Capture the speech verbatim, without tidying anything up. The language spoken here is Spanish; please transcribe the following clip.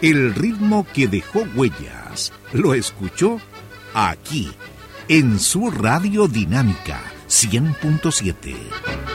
El ritmo que dejó huellas. ¿Lo escuchó? Aquí, en su Radio Dinámica cien punto siete.